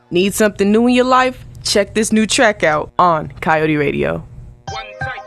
Need something new in your life? Check this new track out on Coyote Radio.